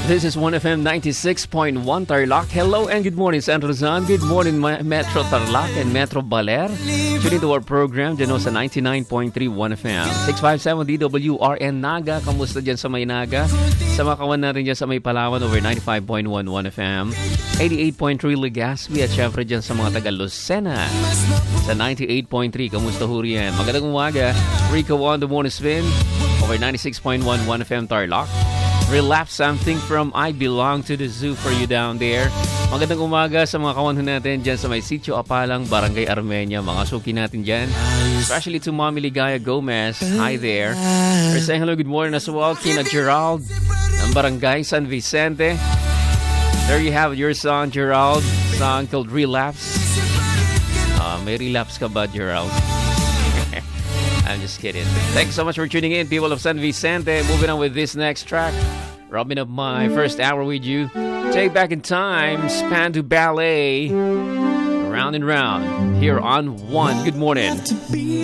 This is 1FM 96.1 Tarlac. Hello and good morning, Central Luzon. Good morning, Metro Tarlac and Metro Baler. Tune into our program dyan sa 99.3 1FM. 657 DWRN Naga. Kamusta dyan sa may Naga? Sa mga kawan natin dyan sa may Palawan over 95.1 1FM. 88.3 Legazpi at syempre dyan sa mga taga Lucena. Sa 98.3, kamusta ho riyan? Magandang umaga. Rico on the morning spin over 96.1 1FM Tarlac. Relapse something from I Belong to the Zoo for you down there. Magandang umaga sa mga kawan natin dyan sa may Sitio Apalang, Barangay Armenia. Mga suki natin dyan. Especially to Mommy Ligaya Gomez. Hi there. We're saying hello, good morning as well. Kina Gerald ng Barangay San Vicente. There you have your song, Gerald. Song called Relapse. May relapse ka ba, Gerald? I'm just kidding. Thanks so much for tuning in, people of San Vicente. Moving on with this next track. Wrapping up my first hour with you. Take Back in Time, Spandau Ballet. Round and round here on One. Good morning.